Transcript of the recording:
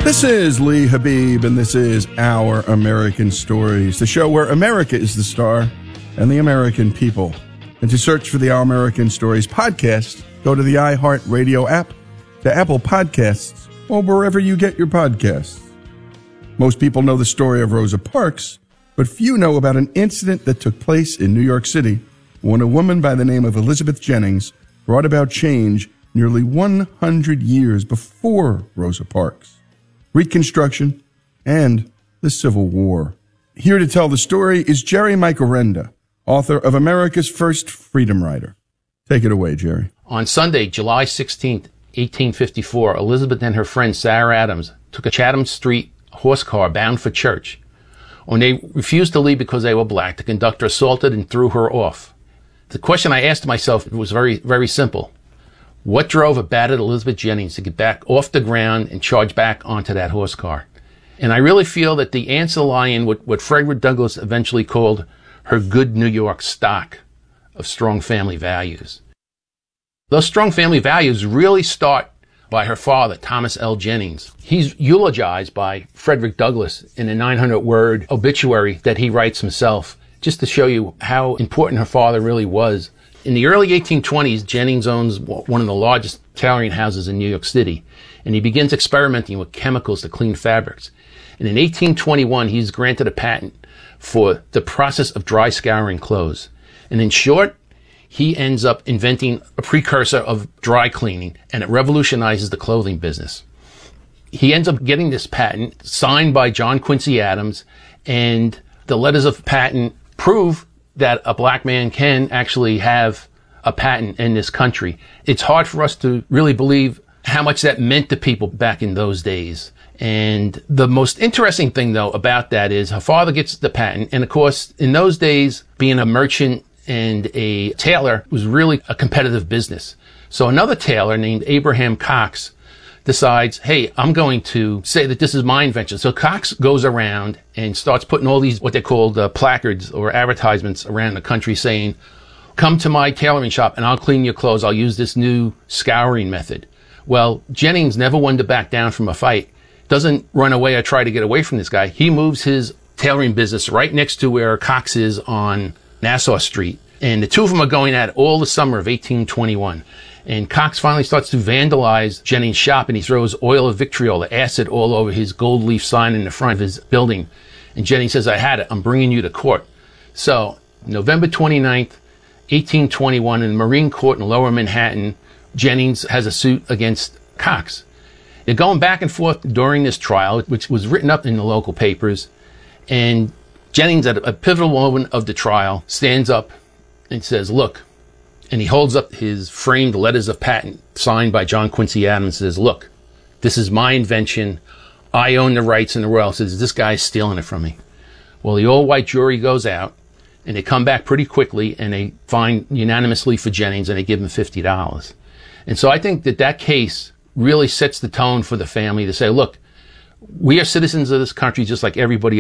This is Lee Habib, and this is Our American Stories, the show where America is the star and the American people. And to search for the Our American Stories podcast, go to the iHeartRadio app, to Apple Podcasts, or wherever you get your podcasts. Most people know the story of Rosa Parks, but few know about an incident that took place in New York City when a woman by the name of Elizabeth Jennings brought about change nearly 100 years before Rosa Parks. Reconstruction, and the Civil War. Here to tell the story is Jerry Michelrenda, author of America's First Freedom Rider. Take it away, Jerry. On Sunday, July 16th, 1854, Elizabeth and her friend Sarah Adams took a Chatham Street horse car bound for church. When they refused to leave because they were black, the conductor assaulted and threw her off. The question I asked myself was very, very simple. What drove a battered Elizabeth Jennings to get back off the ground and charge back onto that horse car? And I really feel that the answer lie in what Frederick Douglass eventually called her good New York stock of strong family values. Those strong family values really start by her father, Thomas L. Jennings. He's eulogized by Frederick Douglass in a 900-word obituary that he writes himself, just to show you how important her father really was. In the early 1820s, Jennings owns one of the largest tailoring houses in New York City, and he begins experimenting with chemicals to clean fabrics. And in 1821, he's granted a patent for the process of dry scouring clothes. And in short, he ends up inventing a precursor of dry cleaning, and it revolutionizes the clothing business. He ends up getting this patent signed by John Quincy Adams, and the letters of patent prove that a black man can actually have a patent in this country. It's hard for us to really believe how much that meant to people back in those days. And the most interesting thing, though, about that is her father gets the patent. And of course, in those days, being a merchant and a tailor was really a competitive business. So another tailor named Abraham Cox decides, hey, I'm going to say that this is my invention. So Cox goes around and starts putting all these, what they called placards or advertisements around the country saying, come to my tailoring shop and I'll clean your clothes. I'll use this new scouring method. Well, Jennings never wanted to back down from a fight, doesn't run away or try to get away from this guy. He moves his tailoring business right next to where Cox is on Nassau Street. And the two of them are going at it all the summer of 1821. And Cox finally starts to vandalize Jennings' shop, and he throws oil of vitriol, acid, all over his gold leaf sign in the front of his building. And Jennings says, I had it. I'm bringing you to court. So November 29th, 1821, in the Marine Court in Lower Manhattan, Jennings has a suit against Cox. They're going back and forth during this trial, which was written up in the local papers. And Jennings, at a pivotal moment of the trial, stands up and says, look, and he holds up his framed letters of patent signed by John Quincy Adams and says, look, this is my invention. I own the rights in the royal. Says, this guy's stealing it from me. Well, the all-white jury goes out, and they come back pretty quickly, and they find unanimously for Jennings, and they give him $50. And so I think that case really sets the tone for the family to say, look, we are citizens of this country just like everybody